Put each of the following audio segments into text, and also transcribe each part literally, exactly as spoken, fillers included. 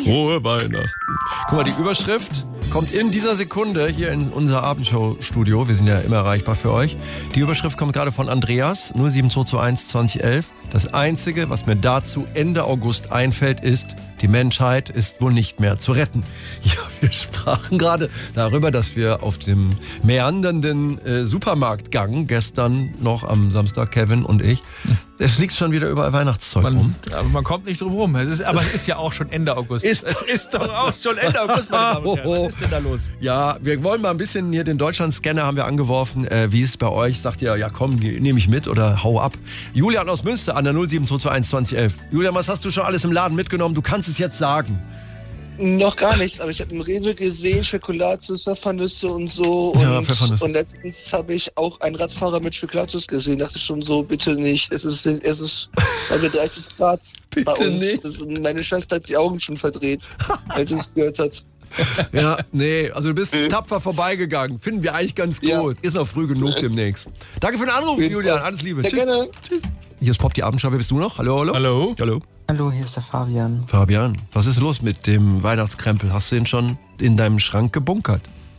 Frohe Weihnachten. Guck mal, die Überschrift kommt in dieser Sekunde hier in unser Abendshow-Studio. Wir sind ja immer erreichbar für euch. Die Überschrift kommt gerade von Andreas, null sieben zwei zwei eins zwanzig elf. Das Einzige, was mir dazu Ende August einfällt, ist, die Menschheit ist wohl nicht mehr zu retten. Ja, wir sprachen gerade darüber, dass wir auf dem meandernden äh, Supermarktgang gestern noch am Samstag, Kevin und ich, es liegt schon wieder überall Weihnachtszeug man, rum. Aber man kommt nicht drum rum. Es ist, aber es ist ja auch schon Ende August. Ist es ist doch auch schon Ende August, meine Damen und Herren. Was ist denn da los? Ja, wir wollen mal ein bisschen hier den Deutschland-Scanner haben wir angeworfen. Äh, wie ist es bei euch? Sagt ihr, ja komm, nehme ich mit oder hau ab. Julian aus Münster an der null sieben zwei zwei eins zwanzig elf. Julian, was hast du schon alles im Laden mitgenommen? Du kannst es jetzt sagen. Noch gar nichts, aber ich habe im Rewe gesehen, Spekulatius, Pfeffernüsse und so. Ja, und, Pfeffernüsse. und letztens habe ich auch einen Radfahrer mit Spekulatius gesehen. Dachte schon so, bitte nicht. Es ist, es ist also dreißig Grad Bitte bei uns. nicht. Das, meine Schwester hat die Augen schon verdreht, als sie es gehört hat. Ja, nee, also du bist tapfer vorbeigegangen. Finden wir eigentlich ganz gut. Ja. Ist noch früh genug demnächst. Danke für den Anruf, Julian. Alles Liebe. Sehr Tschüss. gerne. Tschüss. Hier ist Pop, die Abendschau. Wer bist du noch? Hallo, hallo. Hallo? Hallo. Hallo, hier ist der Fabian. Fabian, was ist los mit dem Weihnachtskrempel? Hast du ihn schon in deinem Schrank gebunkert?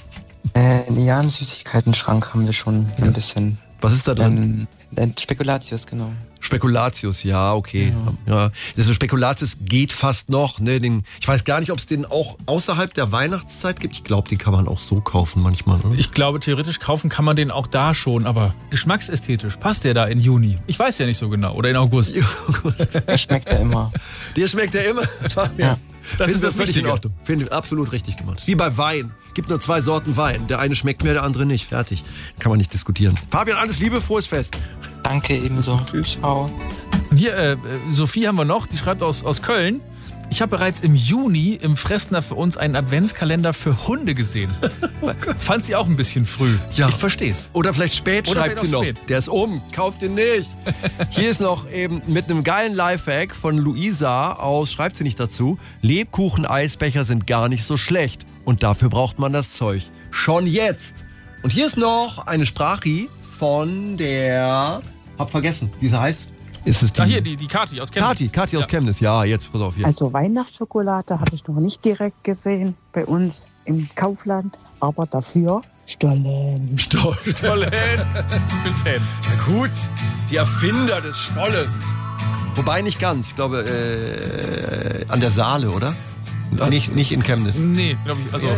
Äh, ja, einen Süßigkeiten-Schrank haben wir schon Ja. ein bisschen. Was ist da drin? Ähm, äh, Spekulatius, genau. Spekulatius, ja, okay. Ja. Ja. Das Spekulatius geht fast noch. Ne? Den, ich weiß gar nicht, ob es den auch außerhalb der Weihnachtszeit gibt. Ich glaube, den kann man auch so kaufen manchmal. Oder? Ich glaube, theoretisch kaufen kann man den auch da schon, aber geschmacksästhetisch passt der da in Juni? Ich weiß ja nicht so genau. Oder in August. Er schmeckt ja immer. Dir schmeckt er immer. Ja. Das ist Finde das völlig in Wichtige. Ordnung. Finde ich absolut richtig gemacht. Ist wie bei Wein. Gibt nur zwei Sorten Wein. Der eine schmeckt mehr, der andere nicht. Fertig. Kann man nicht diskutieren. Fabian, alles Liebe, frohes Fest. Danke, ebenso. Tschüss. Ciao. Und hier, äh, Sophie haben wir noch, die schreibt aus, aus Köln. Ich habe bereits im Juni im Fressner für uns einen Adventskalender für Hunde gesehen. Fand sie auch ein bisschen früh. Ja. Ich versteh's. Oder vielleicht spät, Oder schreibt vielleicht sie auch noch. spät. Der ist um, kauft den nicht. Hier ist noch eben mit einem geilen Lifehack von Luisa aus, schreibt sie nicht dazu, Lebkuchen-Eisbecher sind gar nicht so schlecht. Und dafür braucht man das Zeug. Schon jetzt. Und hier ist noch eine Sprachi von der, hab vergessen, wie sie heißt. Ist es die? Ah, hier, die, die Kati aus Chemnitz. Kati, Kati aus Ja. Chemnitz. Ja, jetzt, pass auf hier. Also Weihnachtsschokolade habe ich noch nicht direkt gesehen bei uns im Kaufland, aber dafür Stollen. Stollen. Stollen. Ich bin Fan. Na gut, die Erfinder des Stollens. Wobei nicht ganz, ich glaube, äh, an der Saale, oder? Nicht, nicht in Chemnitz. Nee, glaube ich. Also